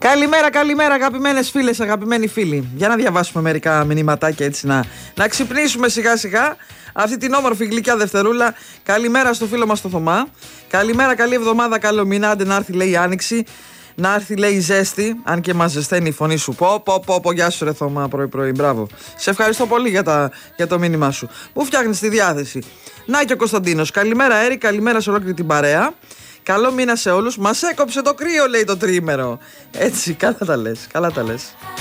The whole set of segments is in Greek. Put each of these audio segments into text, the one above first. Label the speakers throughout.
Speaker 1: Καλημέρα, αγαπημένες φίλες, αγαπημένοι φίλοι. Για να διαβάσουμε μερικά μηνυματάκια έτσι να ξυπνήσουμε σιγά σιγά αυτή την όμορφη γλυκιά Δευτερούλα. Καλημέρα στο φίλο μας το Θωμά. Καλημέρα, καλή εβδομάδα, καλό μήνα. Άντε να έρθει, λέει, η Άνοιξη. Να έρθει, λέει, η ζέστη. Αν και μας ζεσταίνει η φωνή σου. Πω, γεια σου, ρε Θωμά, πρωί. Μπράβο. Σε ευχαριστώ πολύ για το μήνυμά σου. Που φτιάχνεις τη διάθεση. Να και ο Κωνσταντίνος. Καλημέρα, Έρη, καλημέρα σε ολόκληρη την παρέα. Καλό μήνα σε όλους. Μας έκοψε το κρύο, λέει, το τριήμερο. Έτσι, καλά τα λες.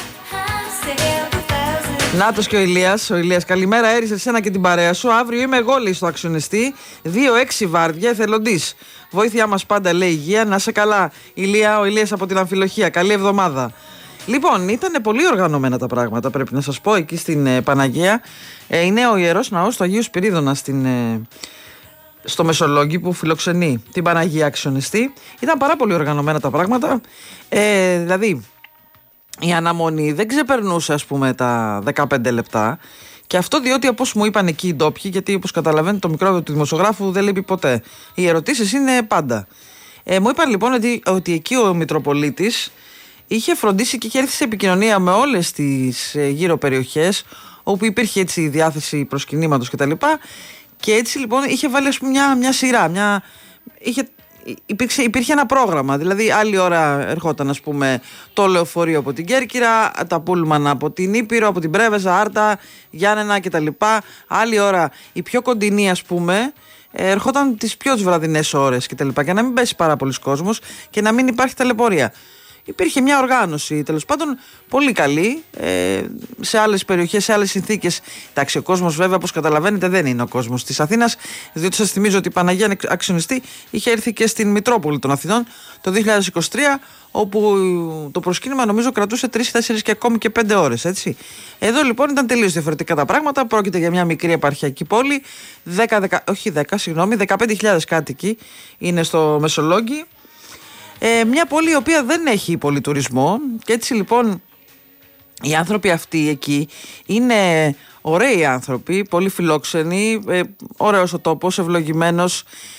Speaker 1: Νάτος και ο Ηλίας. Καλημέρα, Έρη, σε σένα και την παρέα σου. Αύριο είμαι εγώ, λέει, στο αξιονιστή. 2-6 βάρδια, εθελοντής. Βοήθειά μας πάντα, λέει, υγεία. Να σε καλά, Ηλία, ο Ηλίας από την Αμφιλοχία. Καλή εβδομάδα. Λοιπόν, ήταν πολύ οργανωμένα τα πράγματα, πρέπει να σας πω, εκεί στην Παναγία. Είναι ο Ιερός Ναός του Αγίου Σπυρίδωνα στο Μεσολόγγι που φιλοξενεί την Παναγία Αξιονιστή. Ήταν πάρα πολύ οργανωμένα τα πράγματα. Δηλαδή, η αναμονή δεν ξεπερνούσε, ας πούμε, τα 15 λεπτά. Και αυτό διότι, όπως μου είπαν εκεί οι ντόπιοι, γιατί όπως καταλαβαίνετε το μικρόβιο του δημοσιογράφου δεν λείπει ποτέ. Οι ερωτήσεις είναι πάντα. Μου είπαν λοιπόν ότι εκεί ο Μητροπολίτης είχε φροντίσει και είχε έρθει σε επικοινωνία με όλες τις γύρω περιοχές όπου υπήρχε έτσι η διάθεση προσκυνήματος κτλ. Και έτσι λοιπόν είχε βάλει, ας πούμε, μια σειρά, υπήρχε ένα πρόγραμμα. Δηλαδή άλλη ώρα ερχόταν, ας πούμε, το λεωφορείο από την Κέρκυρα, τα πούλμαν από την Ήπειρο, από την Πρέβεζα, Άρτα, Γιάννενα κτλ. Άλλη ώρα η πιο κοντινή, ας πούμε, ερχόταν τις πιο βραδινές ώρες κτλ. Και να μην πέσει πάρα πολλοί κόσμος και να μην υπάρχει ταλαιπωρία. Υπήρχε μια οργάνωση, τέλος πάντων, πολύ καλή, σε άλλες περιοχές, σε άλλες συνθήκες. Εντάξει, ο κόσμος, βέβαια, όπως καταλαβαίνετε, δεν είναι ο κόσμος της Αθήνας, διότι σας θυμίζω ότι η Παναγία Αξιονιστή είχε έρθει και στην Μητρόπολη των Αθηνών το 2023, όπου το προσκύνημα νομίζω κρατούσε 3, 4 και ακόμη και 5 ώρες, έτσι. Εδώ λοιπόν ήταν τελείως διαφορετικά τα πράγματα. Πρόκειται για μια μικρή επαρχιακή πόλη, 15.000 κάτοικοι είναι στο Μεσολόγγι. Μια πόλη η οποία δεν έχει πολύ τουρισμό και έτσι λοιπόν οι άνθρωποι αυτοί εκεί είναι ωραίοι άνθρωποι, πολύ φιλόξενοι, ωραίος ο τόπος, ευλογημένος,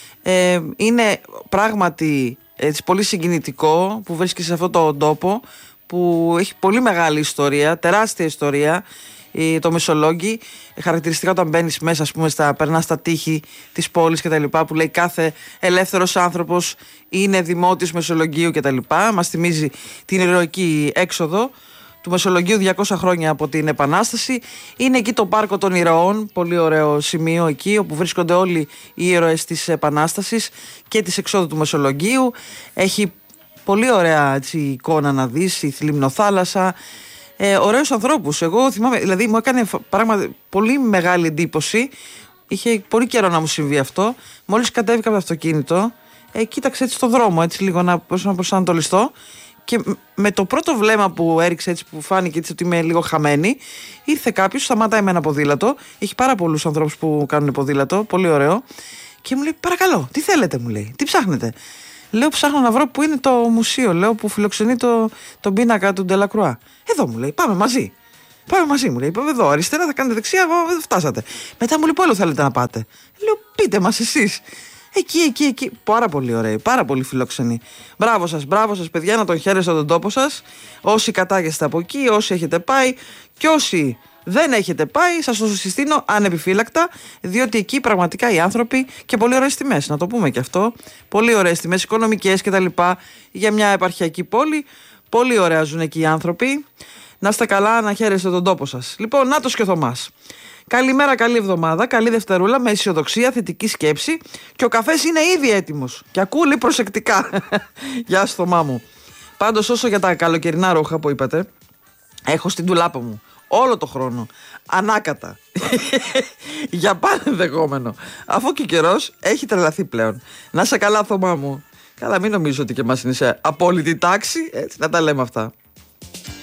Speaker 1: είναι πράγματι έτσι, πολύ συγκινητικό που βρίσκεσαι σε αυτόν τον τόπο που έχει πολύ μεγάλη ιστορία, τεράστια ιστορία. Το Μεσολόγγι, χαρακτηριστικά όταν μπαίνεις μέσα, ας πούμε, περνάς στα τείχη της πόλης και τα λοιπά, που λέει κάθε ελεύθερος άνθρωπος είναι δημότης Μεσολογγίου και τα λοιπά. Μας θυμίζει την ηρωική έξοδο του Μεσολογγίου 200 χρόνια από την Επανάσταση. Είναι εκεί το πάρκο των ηρωών, πολύ ωραίο σημείο εκεί, όπου βρίσκονται όλοι οι ήρωες της Επανάστασης και της εξόδου του Μεσολογγίου. Έχει πολύ ωραία, έτσι, εικόνα να δεις, η θλιμνοθάλασσα. Ωραίους ανθρώπους. Εγώ θυμάμαι, δηλαδή μου έκανε πράγματι πολύ μεγάλη εντύπωση. Είχε πολύ καιρό να μου συμβεί αυτό. Μόλις κατέβηκα από το αυτοκίνητο, κοίταξε έτσι στο δρόμο, έτσι λίγο να προσανατολιστώ. Και με το πρώτο βλέμμα που έριξε, έτσι που φάνηκε έτσι ότι είμαι λίγο χαμένη, ήρθε κάποιος, σταματάει με ένα ποδήλατο. Έχει πάρα πολλούς ανθρώπους που κάνουν ποδήλατο, πολύ ωραίο. Και μου λέει: παρακαλώ, τι θέλετε, μου λέει, τι ψάχνετε. Λέω: ψάχνω να βρω που είναι το μουσείο, λέω, που φιλοξενεί τον πίνακα του Ντελακρουά. Εδώ, μου λέει, πάμε μαζί. Μου λέει, εδώ, αριστερά θα κάνετε δεξιά, δεν φτάσατε. Μετά μου λέει: πού άλλο θέλετε να πάτε. Λέω: πείτε μας εσείς. Εκεί. Πάρα πολύ ωραία, πάρα πολύ φιλόξενοι. Μπράβο σας, παιδιά, να τον χαίρεστε τον τόπο σας. Όσοι κατάγεστε από εκεί, όσοι έχετε πάει και όσοι δεν έχετε πάει, σας το συστήνω ανεπιφύλακτα, διότι εκεί πραγματικά οι άνθρωποι και πολύ ωραίες τιμές, να το πούμε και αυτό. Πολύ ωραίες τιμές, οικονομικές κτλ. Για μια επαρχιακή πόλη. Πολύ ωραία ζουν εκεί οι άνθρωποι. Να είστε καλά, να χαίρεστε τον τόπο σας. Λοιπόν, Νάτος και ο Θωμάς. Καλημέρα, καλή εβδομάδα, καλή Δευτερούλα, με αισιοδοξία, θετική σκέψη. Και ο καφές είναι ήδη έτοιμος. Και ακούει προσεκτικά. Γεια σου, Θωμά μου. Πάντως, όσο για τα καλοκαιρινά ρούχα που είπατε, έχω στην ντουλάπα μου όλο το χρόνο, ανάκατα, για πάνε ενδεχόμενο, αφού και ο καιρός έχει τρελαθεί πλέον. Να σε καλά, Θωμά μου. Καλά, μην νομίζω ότι και εμάς είναι σε απόλυτη τάξη, έτσι, να τα λέμε αυτά.